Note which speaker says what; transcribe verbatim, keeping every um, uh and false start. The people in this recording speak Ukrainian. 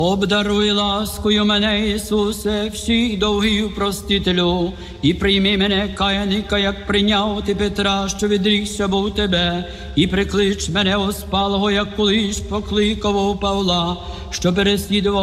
Speaker 1: Обдаруй ласкою мене, Ісусе, всіх довгів простителю, і прийми мене, каяника, як прийняв ти Петра, що відрікся був тебе, і приклич мене оспалого, як колись покликав Павла, що переслідував